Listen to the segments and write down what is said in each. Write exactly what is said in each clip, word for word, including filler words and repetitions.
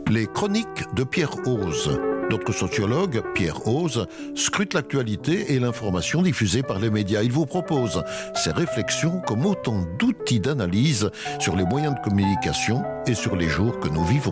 Les chroniques de Pierre Hoze. Notre sociologue, Pierre Hoze, scrute l'actualité et l'information diffusée par les médias. Il vous propose ses réflexions comme autant d'outils d'analyse sur les moyens de communication et sur les jours que nous vivons.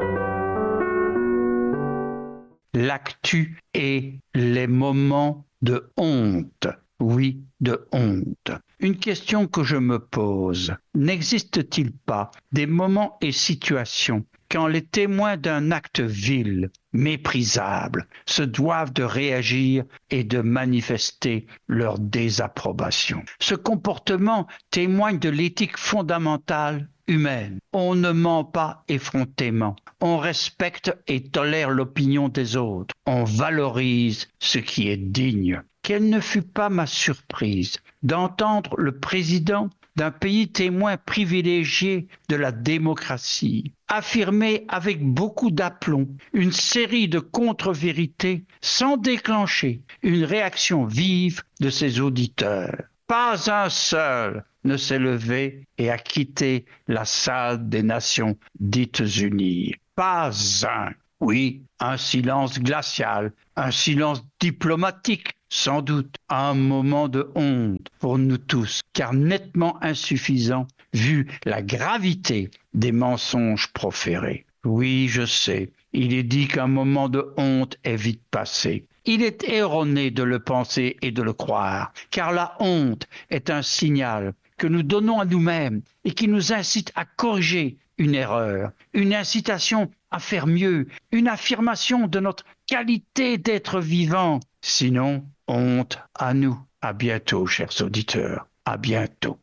L'actu et les moments de honte. Oui, de honte. Une question que je me pose. N'existe-t-il pas des moments et situations quand les témoins d'un acte vil, méprisable, se doivent de réagir et de manifester leur désapprobation? Ce comportement témoigne de l'éthique fondamentale humaine. On ne ment pas effrontément. On respecte et tolère l'opinion des autres. On valorise ce qui est digne. Quelle ne fut pas ma surprise d'entendre le président d'un pays témoin privilégié de la démocratie affirmer avec beaucoup d'aplomb une série de contre-vérités sans déclencher une réaction vive de ses auditeurs. Pas un seul ne s'est levé et a quitté la salle des Nations dites unies. Pas un. Oui, un silence glacial, un silence diplomatique, sans doute un moment de honte pour nous tous, car nettement insuffisant vu la gravité des mensonges proférés. Oui, je sais, il est dit qu'un moment de honte est vite passé. Il est erroné de le penser et de le croire, car la honte est un signal que nous donnons à nous-mêmes et qui nous incite à corriger une erreur, une incitation à faire mieux, une affirmation de notre qualité d'être vivant. Sinon, honte à nous. À bientôt, chers auditeurs. À bientôt.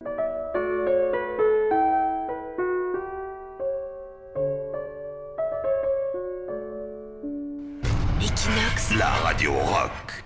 Equinox, la radio rock.